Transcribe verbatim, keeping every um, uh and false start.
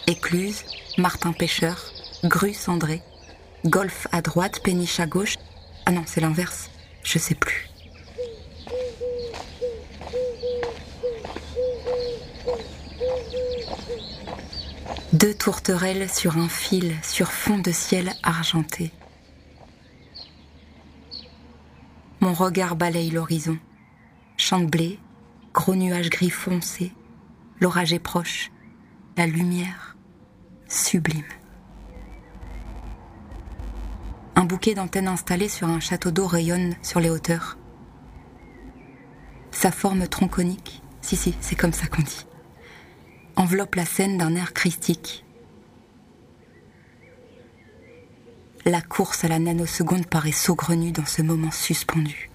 Écluse, Martin Pêcheur, Grue cendrée, Golfe à droite, Péniche à gauche. Ah non, c'est l'inverse, je sais plus. Deux tourterelles sur un fil, sur fond de ciel argenté. Mon regard balaye l'horizon. Champ de blé, gros nuages gris foncé, l'orage est proche, la lumière sublime. Un bouquet d'antennes installées sur un château d'eau rayonne sur les hauteurs. Sa forme tronconique, si si, c'est comme ça qu'on dit, enveloppe la scène d'un air christique. La course à la nanoseconde paraît saugrenue dans ce moment suspendu.